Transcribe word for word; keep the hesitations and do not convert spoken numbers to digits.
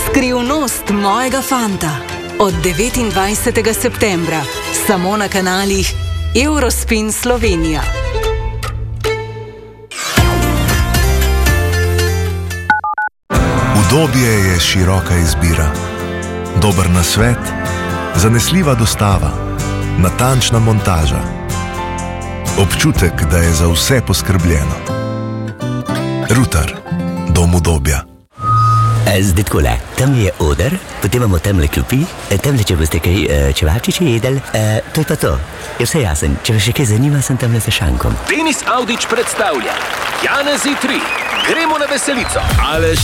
Skrivnost mojega fanta. Od devetindvajsetega septembra. Samo na kanalih Eurospin Slovenija. Udobje je široka izbira. Dober nasvet, zanesljiva dostava, natančna montaža. Občutek, da je za vse poskrbljeno. Rutar, dom udobja. Zdaj takole, tam je oder, potem imamo tamle klopi, tamle, če boste kaj čevapčiče jedel, e, to je pa to. Je vse jasen, če vas še kaj zanima, sem tamle za šankom. Denis Avdić predstavlja Janezi tri. Gremo na veselico. Aleš